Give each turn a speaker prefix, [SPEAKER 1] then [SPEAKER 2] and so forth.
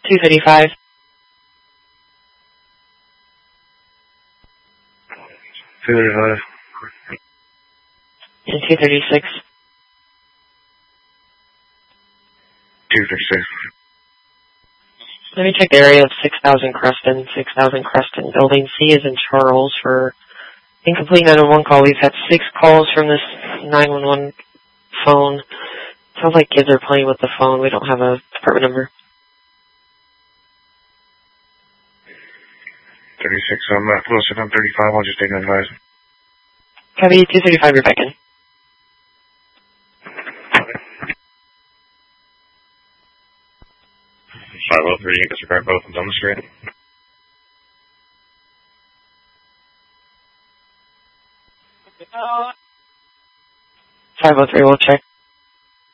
[SPEAKER 1] 235. And 236.
[SPEAKER 2] 236.
[SPEAKER 1] Let me check the area of 6000 Creston. 6000 Creston. Building C is in Charles for incomplete 911 call. We've had 6 calls from this 911 phone. Sounds like kids are playing with the phone. We don't have a department number.
[SPEAKER 2] 36, I'm close on 35. I'll just take an advice.
[SPEAKER 1] Copy, 235, you're back in.
[SPEAKER 2] Okay. 503, disregard both ones on the street.
[SPEAKER 1] 503, we'll check.